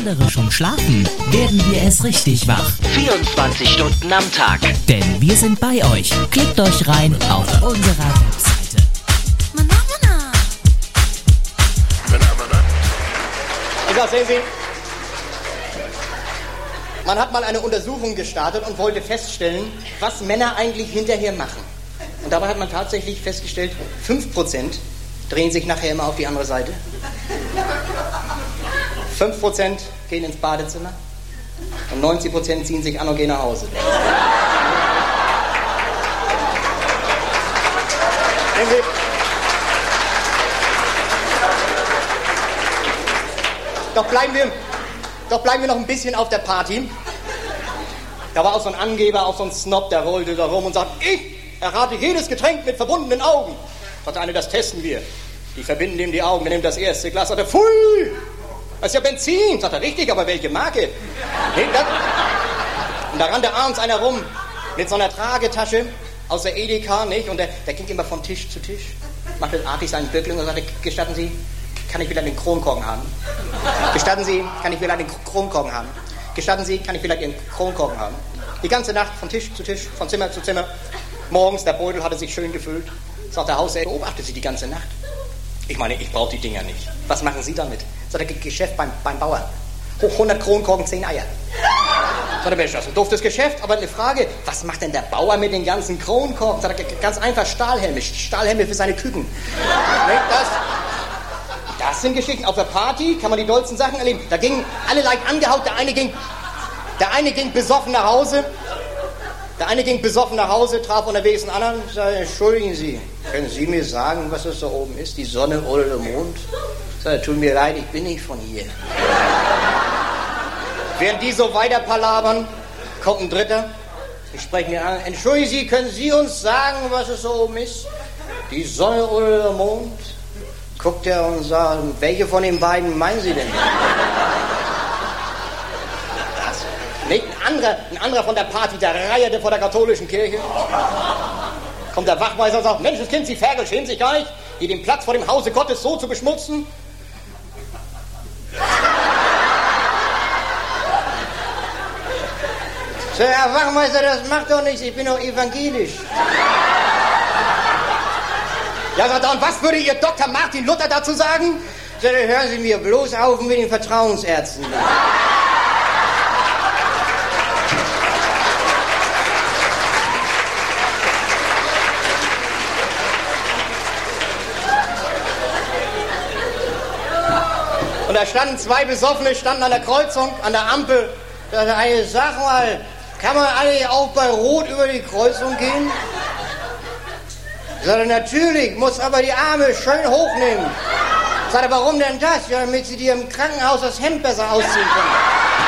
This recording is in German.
andere schon schlafen, werden wir erst richtig wach. 24 Stunden am Tag. Denn wir sind bei euch. Klickt euch rein auf unserer Webseite. Ja, sehen Sie, man hat mal eine Untersuchung gestartet und wollte feststellen, was Männer eigentlich hinterher machen. Und dabei hat man tatsächlich festgestellt, 5% drehen sich nachher immer auf die andere Seite. 5% gehen ins Badezimmer und 90% ziehen sich an und gehen nach Hause. Doch bleiben wir noch ein bisschen auf der Party. Da war auch so ein Angeber, auch so ein Snob, der rollte da rum und sagt, ich errate jedes Getränk mit verbundenen Augen. Sagte eine, das testen wir. Die verbinden ihm die Augen, wir nehmen das erste Glas. Sagt er, pfui, das ist ja Benzin. Sagt er, richtig, aber welche Marke? Und da rannte abends einer rum mit so einer Tragetasche aus der Edeka, nicht? Und der ging immer von Tisch zu Tisch, machte artig seinen Böckling und sagte, gestatten Sie, kann ich wieder den Kronkorken haben? Gestatten Sie, kann ich wieder den Kronkorken haben? Gestatten Sie, kann ich vielleicht Ihren Kronkorken haben? Die ganze Nacht von Tisch zu Tisch, von Zimmer zu Zimmer. Morgens, der Beutel hatte sich schön gefüllt. Sagt der Hausherr, beobachte Sie die ganze Nacht. Ich meine, ich brauche die Dinger nicht. Was machen Sie damit? Sagt er, Geschäft beim Bauern. Hoch 100 Kronkorken, 10 Eier. Sagt er, Mensch, das ist ein doofes Geschäft, aber eine Frage, was macht denn der Bauer mit den ganzen Kronkorken? Sagt er, ganz einfach Stahlhelme für seine Küken. Das sind Geschichten. Auf der Party kann man die dollsten Sachen erleben. Da gingen alle leicht angehaut. Der eine ging besoffen nach Hause. Traf unterwegs einen anderen und sagte, entschuldigen Sie, können Sie mir sagen, was das da oben ist? Die Sonne oder der Mond? Sagte, tut mir leid, ich bin nicht von hier. Während die so weiter palabern, kommt ein Dritter. Ich spreche mir an, entschuldigen Sie, können Sie uns sagen, was es da oben ist? Die Sonne oder der Mond? Guckt er und sagt, welche von den beiden meinen Sie denn? Nicht? Ein anderer von der Party, der reierte vor der katholischen Kirche. Kommt der Wachmeister und sagt, Mensch, das Kind, Sie Ferkel, schämen sich gar nicht, hier den Platz vor dem Hause Gottes so zu beschmutzen. So, Herr Wachmeister, das macht doch nichts, ich bin doch evangelisch. Ja, sagt er, und was würde Ihr Dr. Martin Luther dazu sagen? Sagt er, hören Sie mir bloß auf mit den Vertrauensärzten. Und da standen zwei Besoffene, an der Kreuzung, an der Ampel. Da sagte eine, sag mal, kann man eigentlich auch bei Rot über die Kreuzung gehen? Sagt er, natürlich, muss aber die Arme schön hochnehmen. Sagt er, warum denn das? Ja, damit Sie dir im Krankenhaus das Hemd besser ausziehen können.